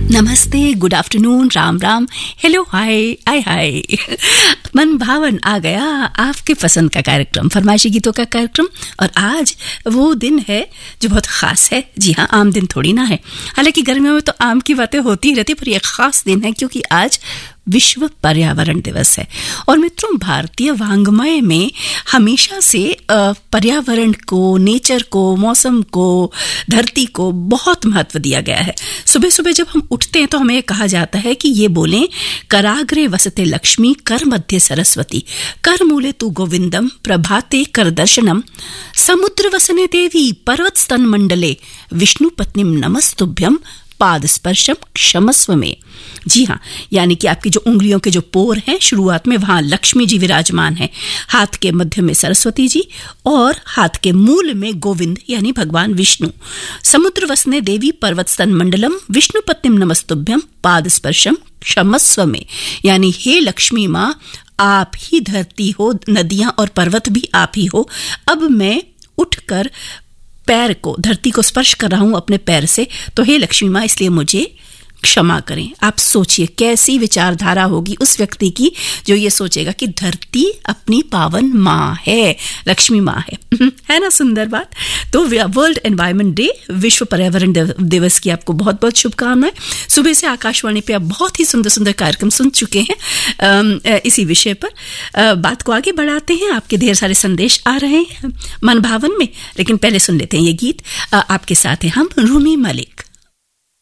नमस्ते, good afternoon, Ram Ram, hello, हाय, आय हाय। मन भावन आ गया आपके पसंद का कार्यक्रम, फरमाइशी गीतों का कार्यक्रम। और आज वो दिन है जो बहुत खास है। जी हाँ, आम दिन थोड़ी ना है। हालांकि गर्मियों में तो आम की बातें होती ही रहती, पर यह खास दिन है क्योंकि आज विश्व पर्यावरण दिवस है। और मित्रों, भारतीय वाङ्मय में हमेशा से पर्यावरण को, नेचर को, मौसम को, धरती को बहुत महत्व दिया गया है। सुबह सुबह जब हम उठते हैं तो हमें कहा जाता है कि ये बोलें, कराग्रे वसते लक्ष्मी, कर मध्य सरस्वती, कर मूले तु गोविंदम, प्रभाते कर दर्शनम, समुद्र वसने देवी, पर्वत स्तन मंडले, विष्णु पत्नीम नमस्तुभ्यम, पाद स्पर्शम क्षमस्व में। जी हाँ, यानी कि आपकी जो उंगलियों के जो पोर हैं शुरुआत में, वहां लक्ष्मी जी विराजमान हैं, हाथ के मध्य में सरस्वती जी और हाथ के मूल में गोविंद यानी भगवान विष्णु। समुद्र वसने देवी, पर्वत स्तन मंडलम, विष्णु पत्नीम नमस्तुभ्यम, पाद स्पर्शम क्षमस्व में, यानी हे लक्ष्मी माँ, आप ही धरती हो, नदियां और पर्वत भी आप ही हो। अब मैं उठकर पैर को, धरती को स्पर्श कर रहा हूं अपने पैर से, तो हे लक्ष्मी माँ, इसलिए मुझे क्षमा करें। आप सोचिए कैसी विचारधारा होगी उस व्यक्ति की जो ये सोचेगा कि धरती अपनी पावन माँ है, लक्ष्मी माँ है ना। सुंदर बात। तो वर्ल्ड एनवायरनमेंट डे, विश्व पर्यावरण दिवस की आपको बहुत बहुत शुभकामनाएं। सुबह से आकाशवाणी पे आप बहुत ही सुंदर सुंदर कार्यक्रम सुन चुके हैं इसी विषय पर। बात को आगे बढ़ाते हैं, आपके ढेर सारे संदेश आ रहे हैं मन भावन में, लेकिन पहले सुन लेते हैं ये गीत। आपके साथ हैं हम, रूमी मलिक।